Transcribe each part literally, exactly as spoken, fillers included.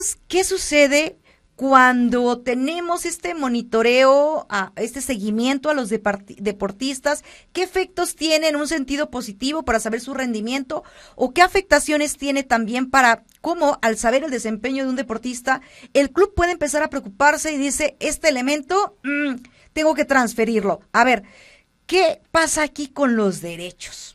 ¿Qué sucede cuando tenemos este monitoreo, a este seguimiento a los deportistas? ¿Qué efectos tiene en un sentido positivo para saber su rendimiento? ¿O qué afectaciones tiene también para cómo, al saber el desempeño de un deportista, el club puede empezar a preocuparse y dice, este elemento, mmm, tengo que transferirlo? A ver, ¿qué pasa aquí con los derechos?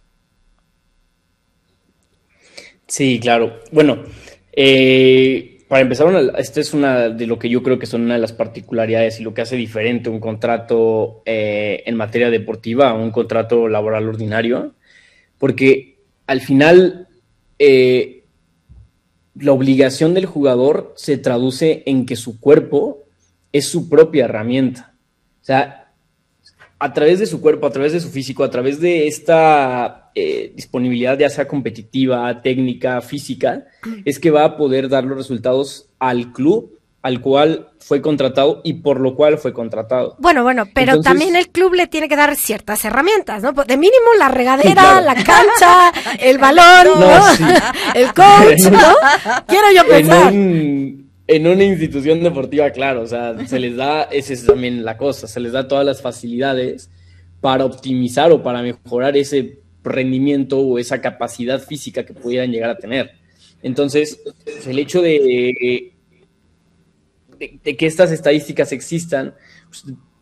Sí, claro. Bueno, eh... para empezar, una, esta es una de lo que yo creo que son una de las particularidades y lo que hace diferente un contrato eh, en materia deportiva a un contrato laboral ordinario, porque al final eh, la obligación del jugador se traduce en que su cuerpo es su propia herramienta. O sea, a través de su cuerpo, a través de su físico, a través de esta eh, disponibilidad, ya sea competitiva, técnica, física, es que va a poder dar los resultados al club al cual fue contratado y por lo cual fue contratado. Bueno, bueno, pero Entonces, también el club le tiene que dar ciertas herramientas, ¿no? De mínimo la regadera, claro. la cancha, el balón, no, ¿no? Sí. El coach, ¿no? Quiero yo pensar. En un, en una institución deportiva, claro, o sea, se les da, esa es también la cosa, se les da todas las facilidades para optimizar o para mejorar ese rendimiento o esa capacidad física que pudieran llegar a tener. Entonces, el hecho de, de, de que estas estadísticas existan, pues,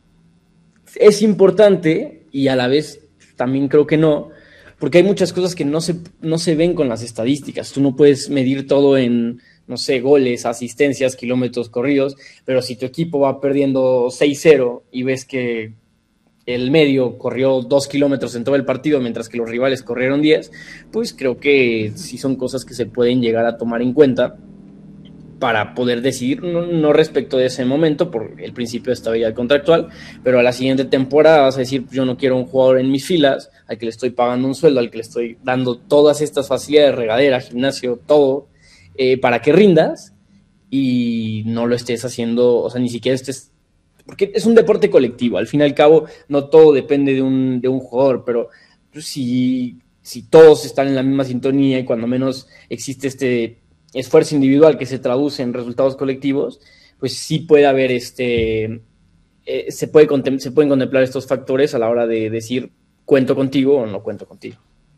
es importante y a la vez también creo que no, porque hay muchas cosas que no se, no se ven con las estadísticas. Tú no puedes medir todo en, no sé, goles, asistencias, kilómetros corridos, pero si tu equipo va perdiendo seis cero y ves que el medio corrió dos kilómetros en todo el partido, mientras que los rivales corrieron diez, pues creo que sí son cosas que se pueden llegar a tomar en cuenta para poder decidir, no, no respecto de ese momento, por el principio de estabilidad contractual, pero a la siguiente temporada vas a decir, yo no quiero un jugador en mis filas, al que le estoy pagando un sueldo, al que le estoy dando todas estas facilidades, regadera, gimnasio, todo, eh, para que rindas y no lo estés haciendo, o sea, ni siquiera estés, porque es un deporte colectivo, al fin y al cabo no todo depende de un, de un jugador, pero pues, si, si todos están en la misma sintonía y cuando menos existe este esfuerzo individual que se traduce en resultados colectivos, pues sí puede haber este, eh, se, puede contem- se pueden contemplar estos factores a la hora de decir cuento contigo o no cuento contigo.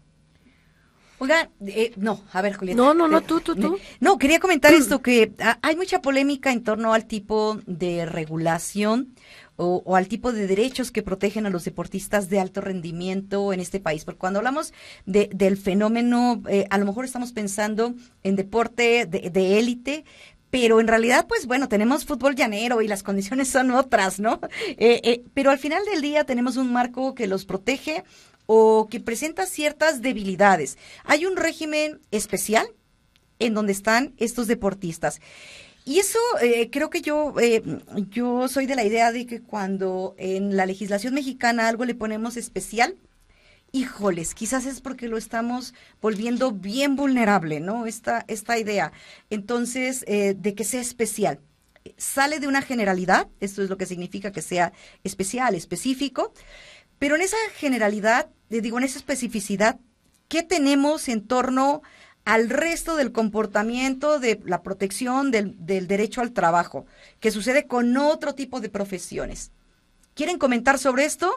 Oiga, eh, no, a ver, Julieta. No, no, no, tú, tú, tú. No, quería comentar esto, que a, hay mucha polémica en torno al tipo de regulación o, o al tipo de derechos que protegen a los deportistas de alto rendimiento en este país. Porque cuando hablamos de, del fenómeno, eh, a lo mejor estamos pensando en deporte de, de élite, pero en realidad, pues bueno, tenemos fútbol llanero y las condiciones son otras, ¿no? Eh, eh, pero al final del día tenemos un marco que los protege o que presenta ciertas debilidades. Hay un régimen especial en donde están estos deportistas. Y eso eh, creo que yo, eh, yo soy de la idea de que cuando en la legislación mexicana algo le ponemos especial, híjoles, quizás es porque lo estamos volviendo bien vulnerable, ¿no? Esta, esta idea. Entonces, eh, de que sea especial. Sale de una generalidad, esto es lo que significa que sea especial, específico, pero en esa generalidad, eh, digo, en esa especificidad, ¿qué tenemos en torno al resto del comportamiento, de la protección del, del derecho al trabajo, que sucede con otro tipo de profesiones? ¿Quieren comentar sobre esto?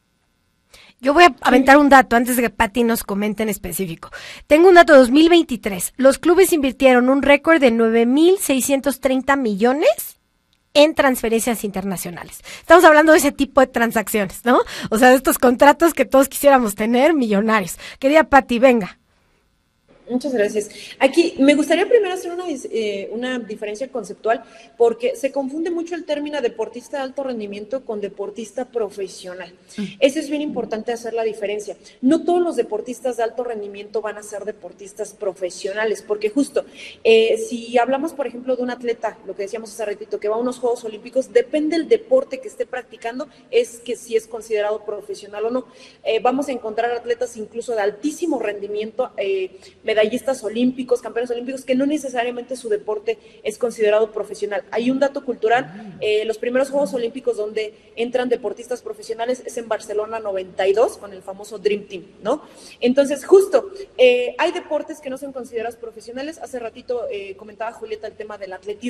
Yo voy a aventar un dato antes de que Pati nos comente en específico. Tengo un dato de dos mil veintitrés. Los clubes invirtieron un récord de nueve mil seiscientos treinta millones en transferencias internacionales. Estamos hablando de ese tipo de transacciones, ¿no? O sea, de estos contratos que todos quisiéramos tener, millonarios. Querida Pati, venga. Muchas gracias. Aquí me gustaría primero hacer una, eh, una diferencia conceptual, porque se confunde mucho el término deportista de alto rendimiento con deportista profesional. Eso es bien importante hacer la diferencia. No todos los deportistas de alto rendimiento van a ser deportistas profesionales, porque justo, eh, si hablamos, por ejemplo, de un atleta, lo que decíamos hace ratito, que va a unos Juegos Olímpicos, depende del deporte que esté practicando, es que si es considerado profesional o no. Eh, vamos a encontrar atletas incluso de altísimo rendimiento, eh, medallistas olímpicos, campeones olímpicos, que no necesariamente su deporte es considerado profesional. Hay un dato cultural, eh, los primeros Juegos Olímpicos donde entran deportistas profesionales es en Barcelona noventa y dos, con el famoso Dream Team, ¿no? Entonces, justo, eh, hay deportes que no son considerados profesionales. Hace ratito eh, comentaba Julieta el tema del atletismo.